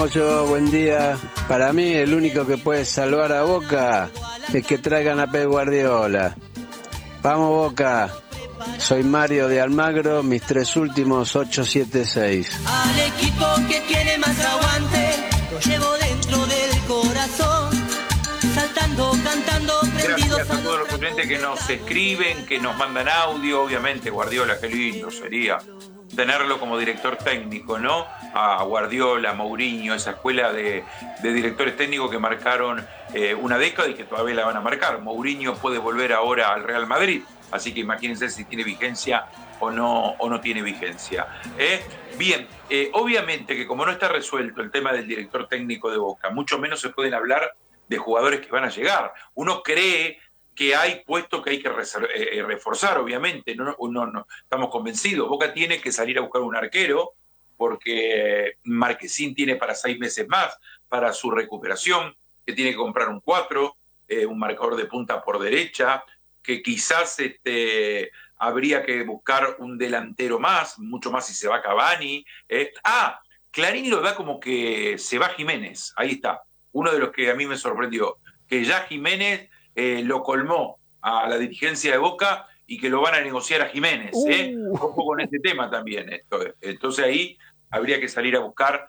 Yo, buen día. Para mí, el único que puede salvar a Boca es que traigan a Pep Guardiola. Vamos, Boca. Soy Mario de Almagro, mis tres últimos 876. Al equipo que tiene más aguante, lo llevo dentro del corazón, saltando, cantando, prendidos. Gracias a todos los oyentes que nos escriben, que nos mandan audio. Obviamente, Guardiola, qué lindo sería tenerlo como director técnico, ¿no? A Guardiola, Mourinho, esa escuela de directores técnicos que marcaron una década y que todavía la van a marcar. Mourinho puede volver ahora al Real Madrid, así que imagínense si tiene vigencia o no tiene vigencia. Bien, obviamente que como no está resuelto el tema del director técnico de Boca, mucho menos se pueden hablar de jugadores que van a llegar. Uno cree que hay puestos que hay que reforzar, obviamente, no estamos convencidos. Boca tiene que salir a buscar un arquero, porque Marquesín tiene para 6 meses más para su recuperación, que tiene que comprar un 4, un marcador de punta por derecha, que quizás habría que buscar un delantero más, mucho más si se va Cavani. Clarín lo da como que se va Jiménez, ahí está, uno de los que a mí me sorprendió, que ya Jiménez lo colmó a la dirigencia de Boca y que lo van a negociar a Jiménez. Ojo con este tema también. Entonces ahí habría que salir a buscar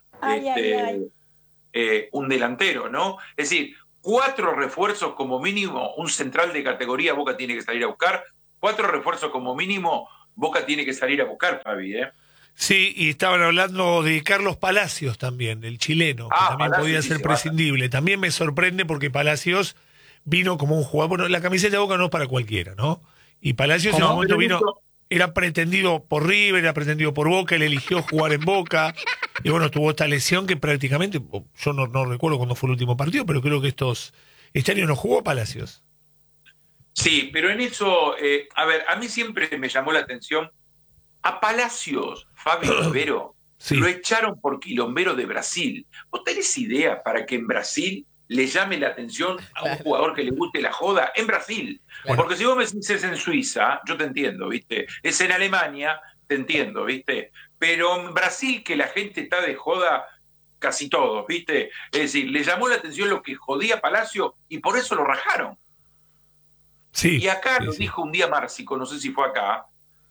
un delantero, ¿no? Es decir, 4 refuerzos como mínimo, un central de categoría Boca tiene que salir a buscar, 4 refuerzos como mínimo Boca tiene que salir a buscar, Fabi, Sí, y estaban hablando de Carlos Palacios también, el chileno, que también Palacios podía ser prescindible. También me sorprende porque Palacios vino como un jugador, bueno, la camiseta de Boca no es para cualquiera, ¿no? Y Palacios en un momento vino, era pretendido por River, era pretendido por Boca, él eligió jugar en Boca, y bueno, tuvo esta lesión que prácticamente, yo no recuerdo cuándo fue el último partido, pero creo que este año no jugó Palacios. Sí, pero en eso, a ver, a mí siempre me llamó la atención, a Palacios, Fabio Rivero, Sí. Lo echaron por quilombero de Brasil. ¿Vos tenés idea para que en Brasil le llame la atención a un jugador que le guste la joda? En Brasil. Bueno. Porque si vos me decís es en Suiza, yo te entiendo, ¿viste? Es en Alemania, te entiendo, ¿viste? Pero en Brasil, que la gente está de joda, casi todos, ¿viste? Es decir, le llamó la atención lo que jodía Palacio y por eso lo rajaron. Sí, Y acá sí, lo sí. dijo un día Márcico, no sé si fue acá,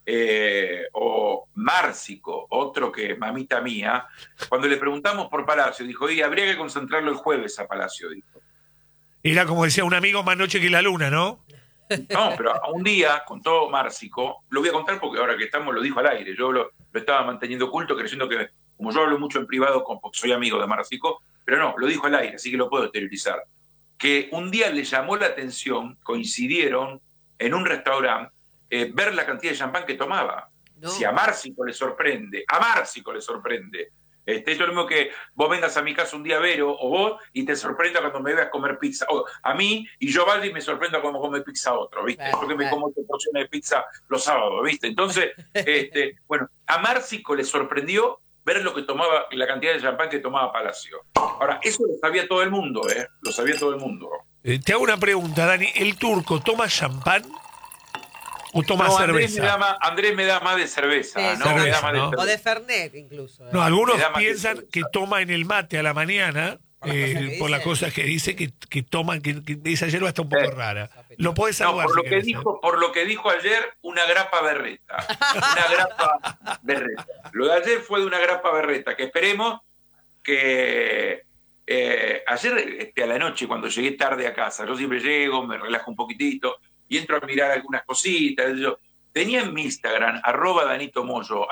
o Márcico, otro que es mamita mía, cuando le preguntamos por Palacio, dijo, oye, habría que concentrarlo el jueves a Palacio, dijo. Era como decía un amigo, más noche que la luna, ¿no? No, pero a un día, contó Márcico, lo voy a contar porque ahora que estamos lo dijo al aire, yo lo estaba manteniendo oculto, creyendo que, como yo hablo mucho en privado, porque soy amigo de Márcico, pero no, lo dijo al aire, así que lo puedo exteriorizar, que un día le llamó la atención, coincidieron en un restaurante, ver la cantidad de champán que tomaba. No. Si a Márcico le sorprende, es lo mismo que vos vengas a mi casa un día, Vero, o vos, y te sorprenda cuando me veas comer pizza. O a mí, y yo, Valdi, me sorprendo cuando come pizza a otro, ¿viste? Claro, porque me como 8 porciones de pizza los sábados, ¿viste? Entonces, bueno, a Márcico le sorprendió ver lo que tomaba, la cantidad de champán que tomaba Palacio. Ahora, eso lo sabía todo el mundo, lo sabía todo el mundo. Te hago una pregunta, Dani, ¿el turco toma champán o toma cerveza? Andrés me da más de cerveza, Sí, ¿no? cerveza, Me da más ¿no? de O de Fernet, incluso. No, algunos Me da más piensan de que toma en el mate a la mañana, por las cosas que dice, que toman, que esa hierba está un poco rara. Lo podés salvar. No, por lo que dijo ayer, una grapa berreta. Una grapa berreta. Lo de ayer fue de una grapa berreta, que esperemos que ayer a la noche, cuando llegué tarde a casa, yo siempre llego, me relajo un poquitito y entro a mirar algunas cositas. Tenía en mi Instagram, @Danito Moyo,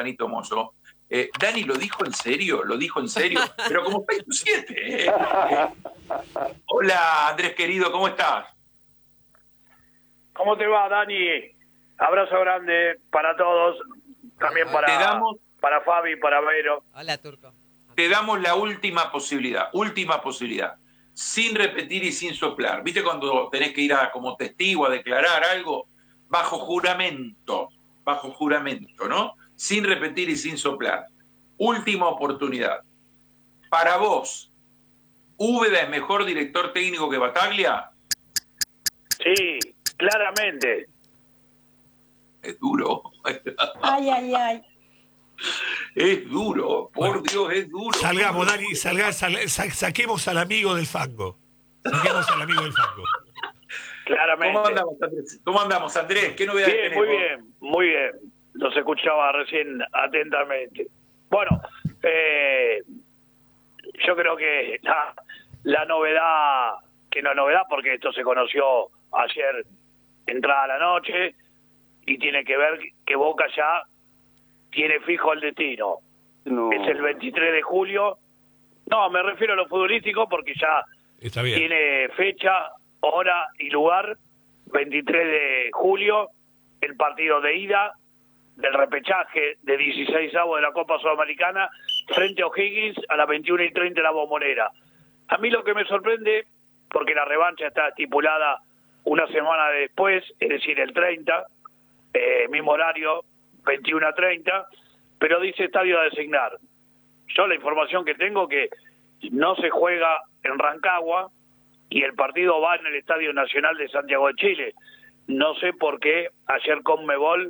Dani lo dijo en serio, pero como Facebook 7. Hola, Andrés querido, ¿cómo estás? ¿Cómo te va, Dani? Abrazo grande para todos, también para Fabi, para Vero. Hola, Turco. Te damos la última posibilidad, sin repetir y sin soplar. ¿Viste cuando tenés que ir como testigo a declarar algo? Bajo juramento, ¿no? Sin repetir y sin soplar. Última oportunidad. Para vos, ¿Úbeda es mejor director técnico que Bataglia? Sí, claramente. Es duro. Ay. Es duro, por Dios, es duro. Salgamos, Dani, saquemos al amigo del fango. Saquemos al amigo del fango. Claramente. ¿Cómo andamos, Andrés? ¿Qué novedades tenemos? Muy bien. Los escuchaba recién atentamente. Bueno, yo creo que la novedad, que no es novedad porque esto se conoció ayer entrada la noche, y tiene que ver que Boca ya tiene fijo el destino. No. Es el 23 de julio. No, me refiero a lo futbolístico porque ya está bien. Tiene fecha, hora y lugar. 23 de julio, el partido de ida del repechaje de 16avos de la Copa Sudamericana frente a O'Higgins a las 21:30 de la Bombonera. A mí lo que me sorprende, porque la revancha está estipulada una semana después, es decir, el 30, mismo horario, 21:30, pero dice estadio a designar. Yo la información que tengo que no se juega en Rancagua y el partido va en el Estadio Nacional de Santiago de Chile. No sé por qué ayer Conmebol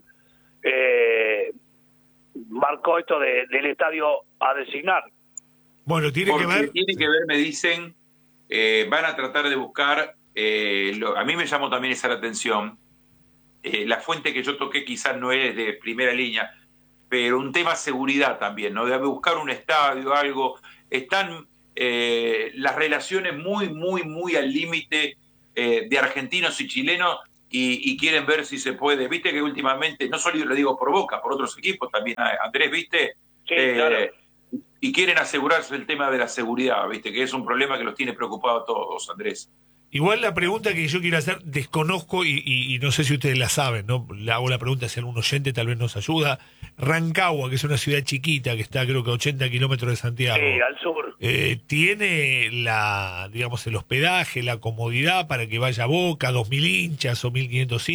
marcó esto del estadio a designar. Bueno, tiene que ver, me dicen, van a tratar de buscar, a mí me llamó también esa la atención, la fuente que yo toqué quizás no es de primera línea, pero un tema seguridad también, ¿no? De buscar un estadio, algo. Están las relaciones muy al límite de argentinos y chilenos y quieren ver si se puede. Viste que últimamente, no solo lo digo por Boca, por otros equipos también, Andrés, ¿viste? Sí, claro. Y quieren asegurarse el tema de la seguridad, ¿viste? Que es un problema que los tiene preocupados a todos, Andrés. Igual la pregunta que yo quiero hacer, desconozco y no sé si ustedes la saben, ¿no? Le hago la pregunta si algún oyente tal vez nos ayuda. Rancagua, que es una ciudad chiquita que está creo que a 80 kilómetros de Santiago. Sí, al sur. ¿Tiene el hospedaje, la comodidad para que vaya a Boca, 2.000 hinchas o 1.500 hinchas?